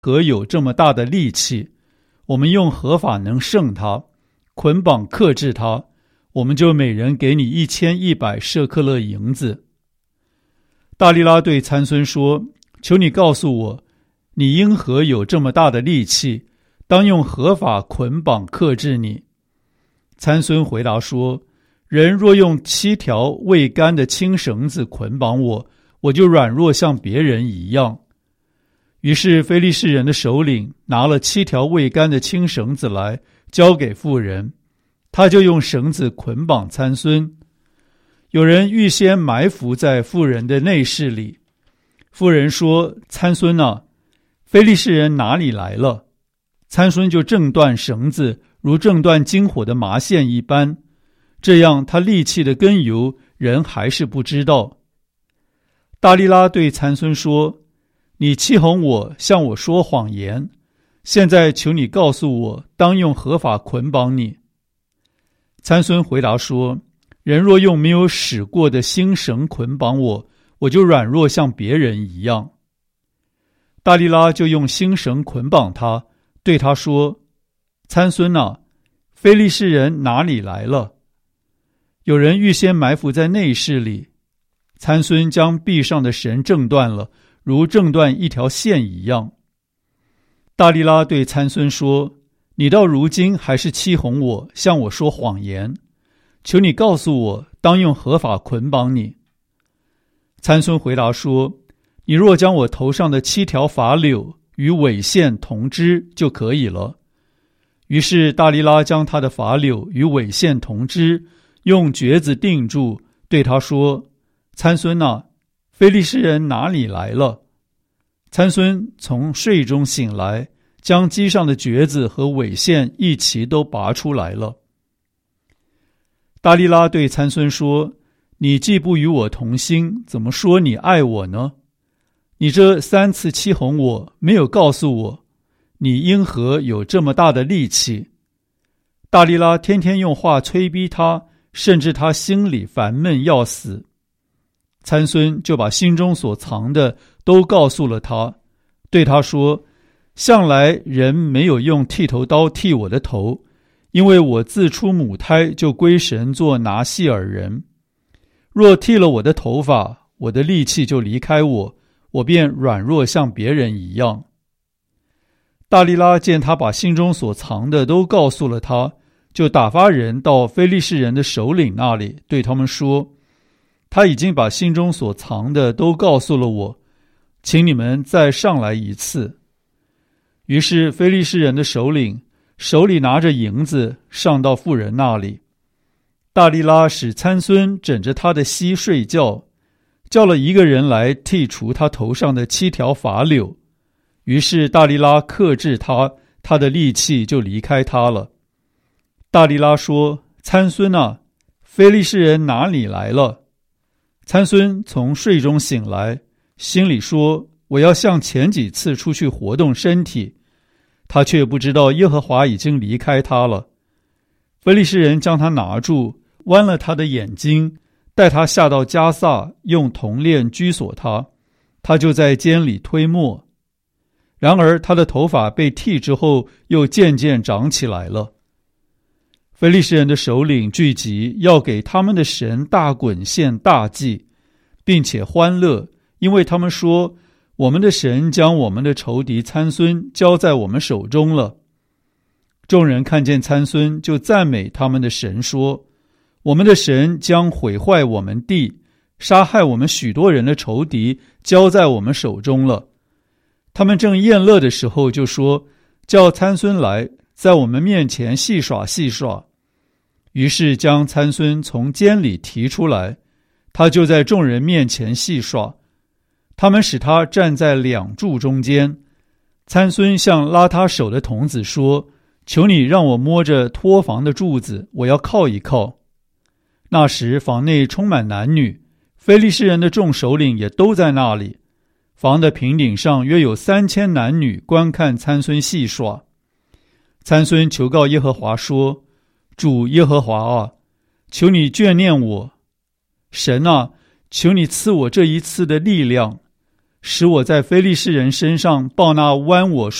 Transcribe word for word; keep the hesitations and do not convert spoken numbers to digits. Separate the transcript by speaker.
Speaker 1: 何有这么大的力气？我们用何法能胜他？捆绑克制他，我们就每人给你一千一百舍客勒银子。大利拉对参孙说：求你告诉我，你因何有这么大的力气？当用何法捆绑克制你？参孙回答说：人若用七条未干的轻绳子捆绑我，我就软弱像别人一样。于是非利士人的首领拿了七条未干的轻绳子来，交给妇人，他就用绳子捆绑参孙。有人预先埋伏在妇人的内室里。妇人说：参孙啊，非利士人哪里来了？参孙就挣断绳子，如挣断金火的麻线一般，这样他力气的根由，人还是不知道。大利拉对参孙说：你欺哄我，向我说谎言，现在求你告诉我，当用何法捆绑你？参孙回答说：人若用没有使过的新绳捆绑我，我就软弱像别人一样。大利拉就用新绳捆绑他，对他说：参孙啊，非利士人哪里来了？有人预先埋伏在内室里。参孙将臂上的绳挣断了，如挣断一条线一样。大利拉对参孙说：你到如今还是欺哄我，向我说谎言，求你告诉我，当用何法捆绑你？参孙回答说：你若将我头上的七条发柳与尾线同支就可以了。于是大利拉将他的发柳与尾线同支，用橛子定住，对他说：参孙啊，非利士人哪里来了？参孙从睡中醒来，将机上的橛子和尾线一齐都拔出来了。大利拉对参孙说：你既不与我同心，怎么说你爱我呢？你这三次欺哄我，没有告诉我，你因何有这么大的力气？大利拉天天用话催逼他，甚至他心里烦闷要死。参孙就把心中所藏的都告诉了他，对他说：向来人没有用剃头刀剃我的头，因为我自出母胎就归神做拿细耳人。若剃了我的头发，我的力气就离开我，我便软弱像别人一样。大利拉见他把心中所藏的都告诉了他，就打发人到非利士人的首领那里，对他们说：他已经把心中所藏的都告诉了我，请你们再上来一次。于是非利士人的首领手里拿着银子上到妇人那里。大利拉使参孙枕着他的膝睡觉，叫了一个人来剔除他头上的七条发柳。于是大利拉克制他，他的力气就离开他了。大利拉说：参孙啊，非利士人哪里来了？参孙从睡中醒来，心里说：我要像前几次出去活动身体。他却不知道耶和华已经离开他了。非利士人将他拿住，剜了他的眼睛，带他下到迦萨，用铜链拘锁他，他就在监里推磨。然而他的头发被剃之后，又渐渐长起来了。非利士人的首领聚集，要给他们的神大滚献大祭，并且欢乐，因为他们说：我们的神将我们的仇敌参孙交在我们手中了。众人看见参孙，就赞美他们的神说：我们的神将毁坏我们地，杀害我们许多人的仇敌交在我们手中了。他们正宴乐的时候，就说：叫参孙来，在我们面前戏耍戏耍。于是将参孙从监里提出来，他就在众人面前戏耍。他们使他站在两柱中间。参孙向拉他手的童子说：求你让我摸着托房的柱子，我要靠一靠。那时房内充满男女，非利士人的众首领也都在那里。房的平顶上约有三千男女观看参孙戏耍。参孙求告耶和华说：主耶和华啊，求你眷念我。神啊，求你赐我这一次的力量。 使我在非利士人身上报那剜我